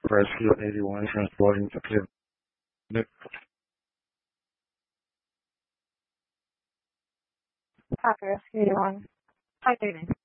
Rescue 81 transporting to clinic. Parker, 81. Hi, David.